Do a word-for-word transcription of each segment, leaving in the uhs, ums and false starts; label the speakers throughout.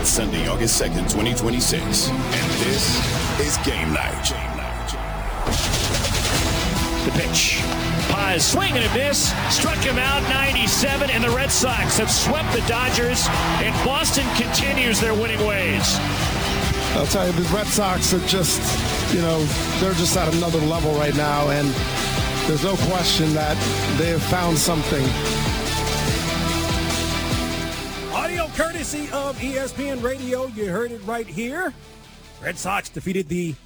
Speaker 1: It's Sunday, August second, twenty twenty-six, and this is Game Night.
Speaker 2: The pitch. Paz swing and a miss. Struck him out ninety-seven, and the Red Sox have swept the Dodgers, and Boston continues their winning ways.
Speaker 3: I'll tell you, the Red Sox are just, you know, they're just at another level right now, and there's no question that they have found something.
Speaker 4: Audio courtesy of E S P N Radio. You heard it right here. Red Sox defeated the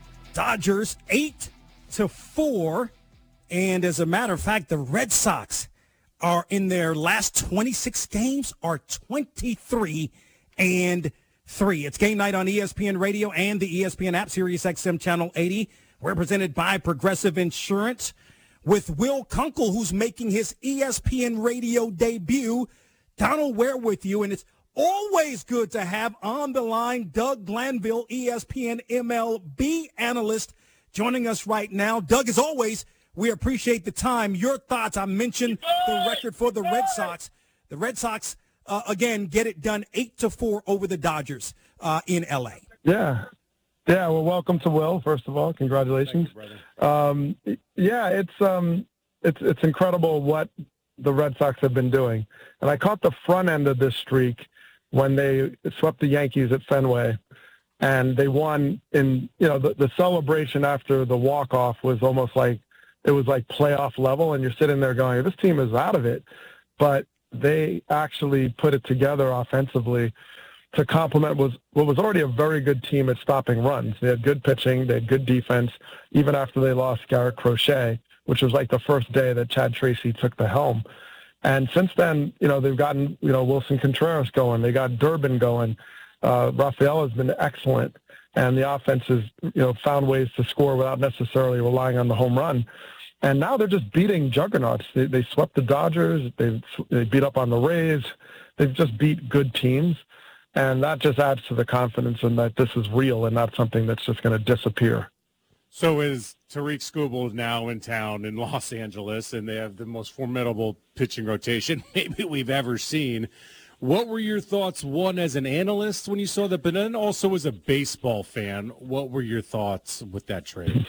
Speaker 4: Dodgers eight to four. And as a matter of fact, the Red Sox are in their last twenty-six games are twenty-three and three. It's Game Night on E S P N Radio and the E S P N app, Sirius X M Channel eighty. We're presented by Progressive Insurance with Will Kunkel, who's making his E S P N Radio debut. Donald Ware with you, and it's always good to have on the line Doug Glanville, E S P N M L B analyst, joining us right now. Doug, as always, we appreciate the time. Your thoughts. I mentioned the record for the Red Sox. The Red Sox, uh, again, get it done eight to four over the Dodgers uh, in L A.
Speaker 5: Yeah. Yeah, well, welcome to Will, first of all. Congratulations. You, um, yeah, it's um, it's it's incredible what the Red Sox have been doing. And I caught the front end of this streak when they swept the Yankees at Fenway. And they won in, you know, the, the celebration after the walk-off was almost like, it was like playoff level. And you're sitting there going, this team is out of it. But they actually put it together offensively to complement was what was already a very good team at stopping runs. They had good pitching. They had good defense, even after they lost Garrett Crochet, which was like the first day that Chad Tracy took the helm. And since then, you know, they've gotten, you know, Wilson Contreras going. They got Durbin going. Uh, Rafael has been excellent. And the offense has, you know, found ways to score without necessarily relying on the home run. And now they're just beating juggernauts. They, they swept the Dodgers. They they beat up on the Rays. They've just beat good teams. And that just adds to the confidence in that this is real and not something that's just going to disappear.
Speaker 6: So is Tariq Skubal now in town in Los Angeles, and they have the most formidable pitching rotation maybe we've ever seen. What were your thoughts, one, as an analyst when you saw that, but then also as a baseball fan, what were your thoughts with that trade?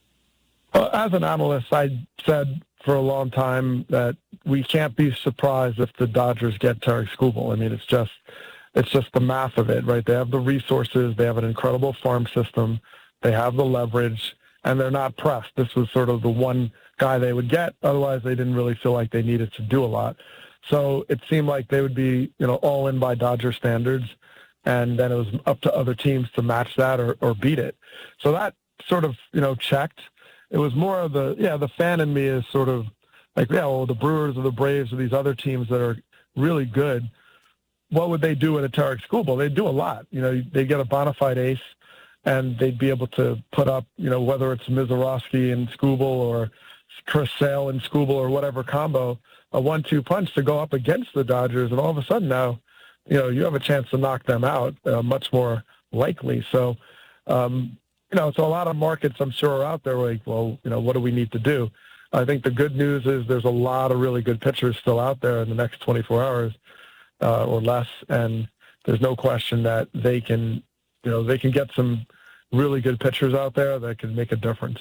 Speaker 5: Well, as an analyst, I said for a long time that we can't be surprised if the Dodgers get Tariq Skubal. I mean, it's just it's just the math of it, right? They have the resources. They have an incredible farm system. They have the leverage, and they're not pressed. This was sort of the one guy they would get. Otherwise, they didn't really feel like they needed to do a lot. So it seemed like they would be, you know, all in by Dodger standards, and then it was up to other teams to match that or, or beat it. So that sort of, you know, checked. It was more of the, yeah, the fan in me is sort of like, yeah, well, the Brewers or the Braves or these other teams that are really good, what would they do in a Tariq Skubal? They'd do a lot. You know, they get a bona fide ace, and they'd be able to put up, you know, whether it's Mizorowski and Skubal or Chris Sale and Skubal or whatever combo, a one two punch to go up against the Dodgers. And all of a sudden now, you know, you have a chance to knock them out uh, much more likely. So, um, you know, so a lot of markets I'm sure are out there like, well, you know, what do we need to do? I think the good news is there's a lot of really good pitchers still out there in the next twenty-four hours uh, or less. And there's no question that they can, you know, they can get some really good pitchers out there that can make a difference.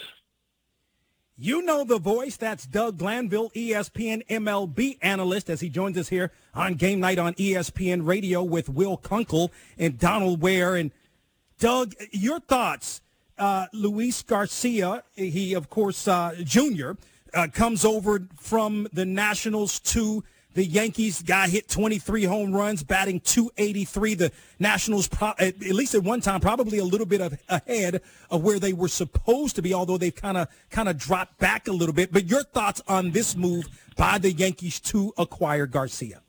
Speaker 4: You know the voice. That's Doug Glanville, E S P N M L B analyst, as he joins us here on Game Night on E S P N Radio with Will Kunkel and Donald Ware. And Doug, your thoughts. Uh, Luis Garcia, he, of course, uh, Junior, uh, comes over from the Nationals to the Yankees. Guy hit twenty-three home runs, batting two eighty-three. The Nationals, pro- at least at one time, probably a little bit of, ahead of where they were supposed to be, although they've kind of kind of dropped back a little bit. But your thoughts on this move by the Yankees to acquire Garcia?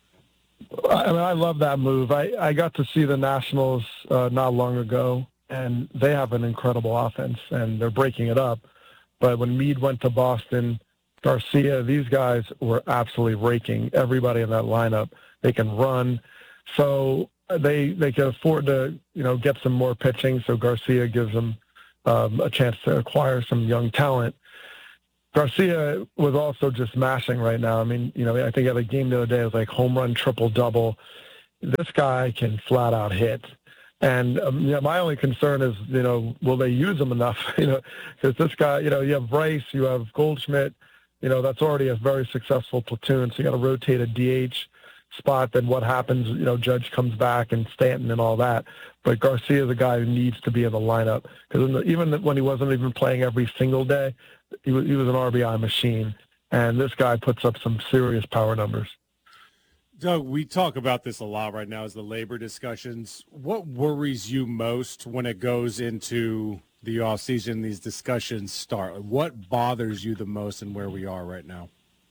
Speaker 5: I mean, I love that move. I, I got to see the Nationals uh, not long ago, and they have an incredible offense, and they're breaking it up. But when Meade went to Boston, Garcia, these guys were absolutely raking everybody in that lineup. They can run. So they they can afford to, you know, get some more pitching. So Garcia gives them um, a chance to acquire some young talent. Garcia was also just mashing right now. I mean, you know, I think he had a game the other day. It was like home run, triple-double. this guy can flat out hit. And um, yeah, my only concern is, you know, will they use him enough? You know, because this guy, you know, you have Bryce, you have Goldschmidt, you know, that's already a very successful platoon. So you got to rotate a D H spot. Then what happens? You know, Judge comes back and Stanton and all that. But Garcia is a guy who needs to be in the lineup because even when he wasn't even playing every single day, he was, he was an R B I machine. And this guy puts up some serious power numbers.
Speaker 6: Doug, we talk about this a lot right now as the labor discussions. What worries you most when it goes into the offseason, these discussions start? What bothers you the most in where we are right now?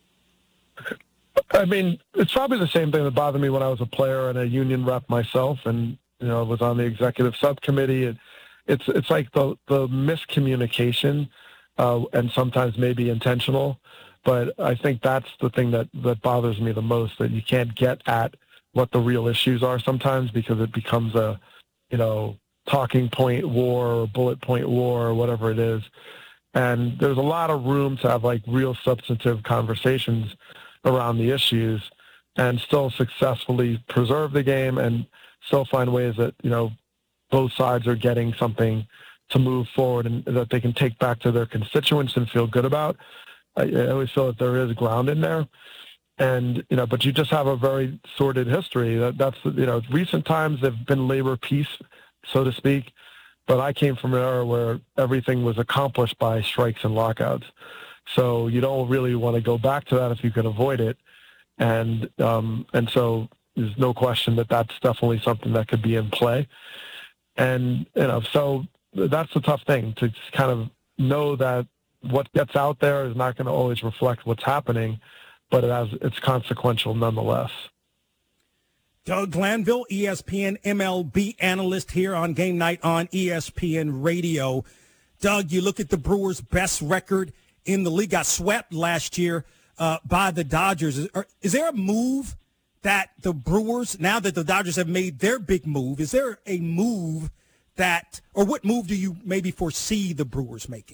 Speaker 5: I mean, it's probably the same thing that bothered me when I was a player and a union rep myself and, you know, was on the executive subcommittee. It, it's it's like the, the miscommunication uh, and sometimes maybe intentional. But I think that's the thing that, that bothers me the most, that you can't get at what the real issues are sometimes because it becomes a, you know, talking point war or bullet point war or whatever it is. And there's a lot of room to have like real substantive conversations around the issues and still successfully preserve the game and still find ways that, you know, both sides are getting something to move forward and that they can take back to their constituents and feel good about. I always feel that there is ground in there, and you know, but you just have a very sordid history. That that's you know, recent times have been labor peace, so to speak. But I came from an era where everything was accomplished by strikes and lockouts, so you don't really want to go back to that if you can avoid it. And um, and so there's no question that that's definitely something that could be in play. And you know, so that's the tough thing to just kind of know that what gets out there is not going to always reflect what's happening, but it has, it's consequential nonetheless.
Speaker 4: Doug Glanville, E S P N M L B analyst here on Game Night on E S P N Radio. Doug, you look at the Brewers' best record in the league, got swept last year uh, by the Dodgers. Is, are, is there a move that the Brewers, now that the Dodgers have made their big move, is there a move that, or what move do you maybe foresee the Brewers making?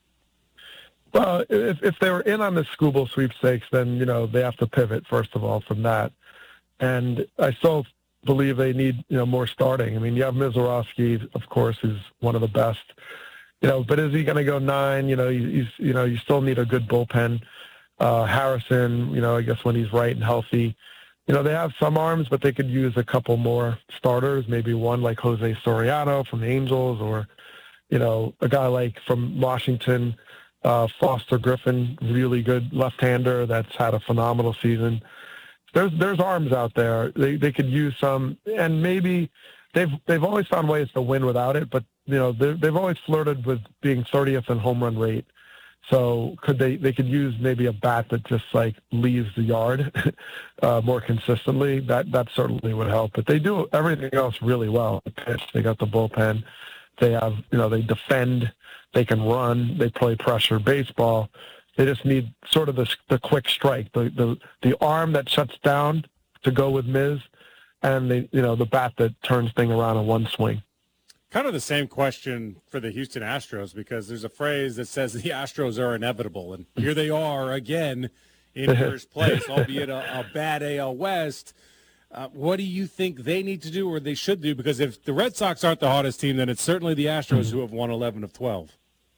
Speaker 5: Well, if if they were in on the Skubal sweepstakes, then, you know, they have to pivot, first of all, from that. And I still believe they need, you know, more starting. I mean, you have Mizorowski, of course, who's one of the best. You know, but is he going to go nine? You know, he's, you know, you still need a good bullpen. Uh, Harrison, you know, I guess when he's right and healthy. You know, they have some arms, but they could use a couple more starters, maybe one like Jose Soriano from the Angels or, you know, a guy like from Washington, Uh, Foster Griffin, really good left-hander that's had a phenomenal season. There's there's arms out there. They they could use some, and maybe they've they've always found ways to win without it. But you know they've always flirted with being thirtieth in home run rate. So could they they could use maybe a bat that just like leaves the yard uh, more consistently? That that certainly would help. But they do everything else really well. They pitch, they got the bullpen. They have you know they defend. They can run. They play pressure baseball. They just need sort of the, the quick strike, the, the the arm that shuts down to go with Miz, and the you know the bat that turns thing around in one swing.
Speaker 6: Kind of the same question for the Houston Astros, because there's a phrase that says the Astros are inevitable, and here they are again in first place, albeit a, a bad A L West. Uh, what do you think they need to do or they should do? Because if the Red Sox aren't the hottest team, then it's certainly the Astros who have won eleven of twelve.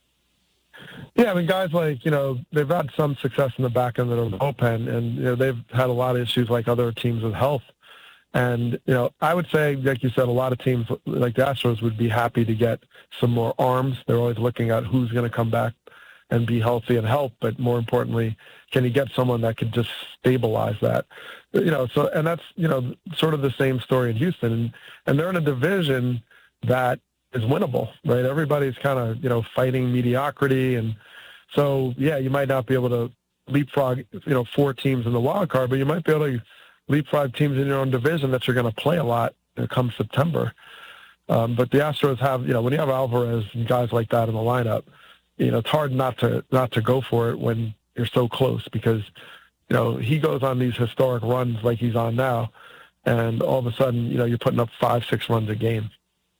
Speaker 5: Yeah, I mean, guys like, you know, they've had some success in the back end of the bullpen, and, you know, they've had a lot of issues like other teams with health. And, you know, I would say, like you said, a lot of teams like the Astros would be happy to get some more arms. They're always looking at who's going to come back and be healthy and help, but more importantly, can you get someone that could just stabilize that? You know, so, and that's, you know, sort of the same story in Houston. And, and they're in a division that is winnable, right? Everybody's kind of, you know, fighting mediocrity. And so, yeah, you might not be able to leapfrog, you know, four teams in the wild card, but you might be able to leapfrog teams in your own division that you're going to play a lot come September. Um, but the Astros have, you know, when you have Alvarez and guys like that in the lineup, you know, it's hard not to not to go for it when you're so close because, you know, he goes on these historic runs like he's on now, and all of a sudden, you know, you're putting up five, six runs a game.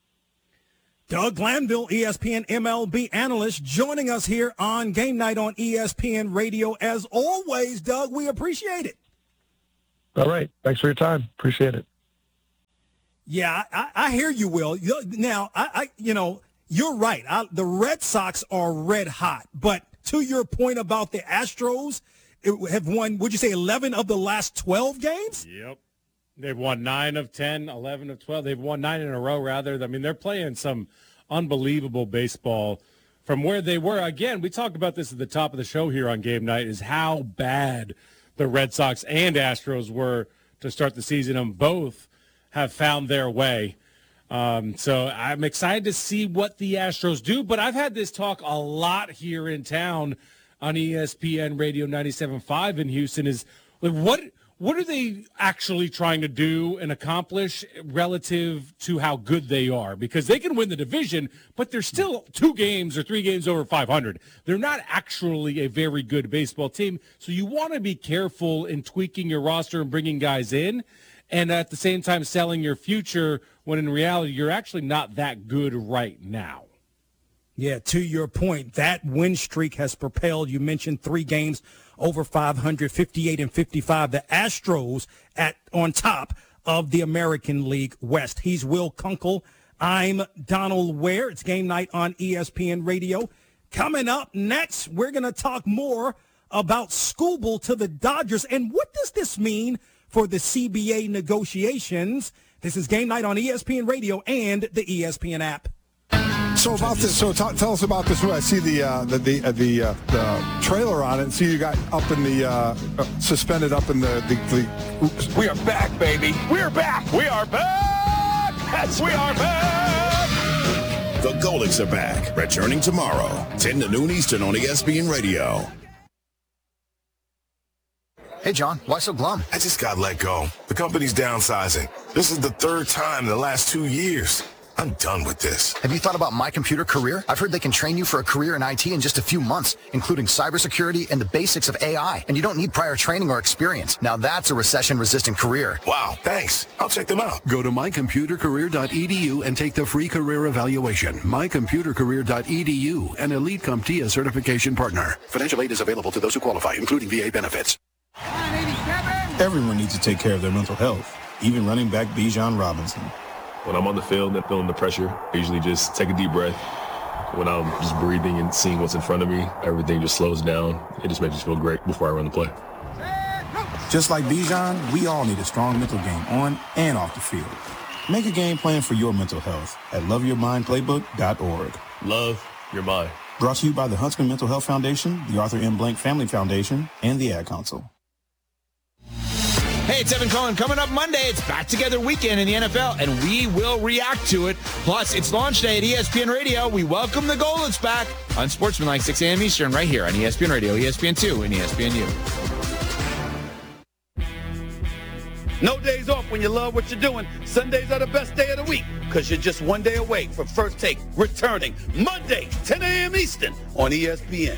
Speaker 4: Doug Glanville, E S P N M L B analyst, joining us here on Game Night on E S P N Radio. As always, Doug, we appreciate it.
Speaker 5: All right. Thanks for your time. Appreciate it.
Speaker 4: Yeah, I, I hear you, Will. Now, I, I you know, you're right. I, the Red Sox are red hot. But to your point about the Astros, it have won, would you say, eleven of the last twelve games?
Speaker 6: Yep. They've won nine of ten, eleven of twelve. They've won nine in a row, rather. I mean, they're playing some unbelievable baseball from where they were. Again, we talked about this at the top of the show here on Game Night, is how bad the Red Sox and Astros were to start the season, and both have found their way. Um, so I'm excited to see what the Astros do, but I've had this talk a lot here in town on E S P N Radio ninety-seven point five in Houston, is like, what what are they actually trying to do and accomplish relative to how good they are? Because they can win the division, but they're still two games or three games over five hundred. They're not actually a very good baseball team, so you want to be careful in tweaking your roster and bringing guys in, and at the same time selling your future when in reality you're actually not that good right now.
Speaker 4: Yeah, to your point, that win streak has propelled, you mentioned three games over five hundred, fifty-eight and fifty-five. The Astros at on top of the American League West. He's Will Kunkel. I'm Donald Ware. It's Game Night on E S P N Radio. Coming up next, we're going to talk more about Skubal to the Dodgers. And what does this mean for the C B A negotiations? This is Game Night on E S P N Radio and the E S P N app.
Speaker 7: So about this, so t- tell us about this. I see the uh, the the, uh, the, uh, the trailer on it. And see you got up in the uh, uh, suspended up in the the. the oops.
Speaker 1: We are back, baby. We are back. We are back. Yes, we are back. The Golics are back, returning tomorrow, ten to noon Eastern on E S P N Radio.
Speaker 8: Hey, John, why so glum?
Speaker 9: I just got let go. The company's downsizing. This is the third time in the last two years. I'm done with this.
Speaker 8: Have you thought about My Computer Career? I've heard they can train you for a career in I T in just a few months, including cybersecurity and the basics of A I. And you don't need prior training or experience. Now that's a recession-resistant career.
Speaker 9: Wow, thanks. I'll check them out.
Speaker 10: Go to my computer career dot e d u and take the free career evaluation. my computer career dot e d u, an Elite CompTIA certification partner. Financial aid is available to those who qualify, including V A benefits.
Speaker 11: Everyone needs to take care of their mental health, even running back Bijan Robinson.
Speaker 12: When I'm on the field and feeling the pressure, I usually just take a deep breath. When I'm just breathing and seeing what's in front of me, everything just slows down. It just makes me feel great before I run the play.
Speaker 11: Just like Bijan, we all need a strong mental game on and off the field. Make a game plan for your mental health at love your mind playbook dot org.
Speaker 12: Love your mind.
Speaker 11: Brought to you by the Huntsman Mental Health Foundation, the Arthur M. Blank Family Foundation, and the Ad Council.
Speaker 13: Hey, it's Evan Cohen. Coming up Monday, it's Back Together Weekend in the N F L, and we will react to it. Plus, it's launch day at E S P N Radio. We welcome the Golics back on Sportsmanlike, six a.m. Eastern, right here on E S P N Radio, E S P N two, and E S P N U.
Speaker 14: No days off when you love what you're doing. Sundays are the best day of the week because you're just one day away from First Take returning Monday, ten a.m. Eastern on E S P N.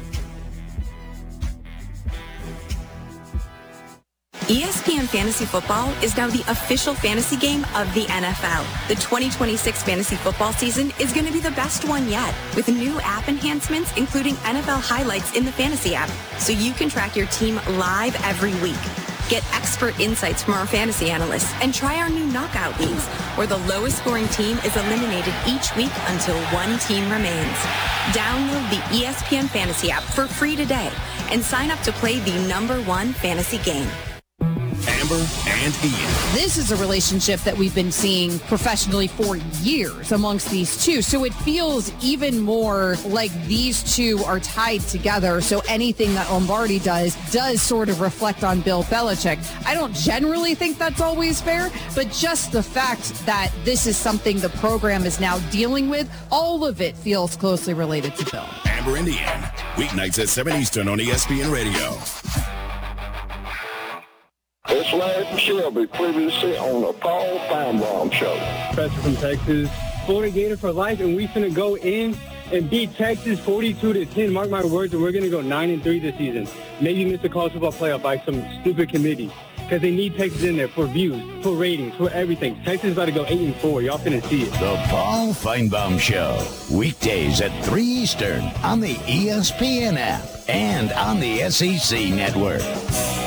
Speaker 15: E S P N Fantasy Football is now the official fantasy game of the N F L. The twenty twenty-six fantasy football season is going to be the best one yet, with new app enhancements, including N F L highlights in the fantasy app, so you can track your team live every week. Get expert insights from our fantasy analysts and try our new knockout leagues, where the lowest scoring team is eliminated each week until one team remains. Download the E S P N Fantasy app for free today and sign up to play the number one fantasy game.
Speaker 1: Amber and Ian.
Speaker 16: This is a relationship that we've been seeing professionally for years amongst these two. So it feels even more like these two are tied together. So anything that Lombardi does does sort of reflect on Bill Belichick. I don't generally think that's always fair, but just the fact that this is something the program is now dealing with, all of it feels closely related to Bill.
Speaker 1: Amber and Ian. Weeknights at seven Eastern on E S P N Radio.
Speaker 17: It's Larry Shelby, previously on the Paul Feinbaum Show.
Speaker 18: Professor from Texas, Florida Gator for life, and we're going to go in and beat Texas forty-two to ten. Mark my words, and we're going to go nine and three this season. Maybe miss the college football playoff by some stupid committee because they need Texas in there for views, for ratings, for everything. Texas is about to go eight and four. Y'all finna see it.
Speaker 19: The Paul Feinbaum Show, weekdays at three Eastern on the E S P N app and on the S E C network.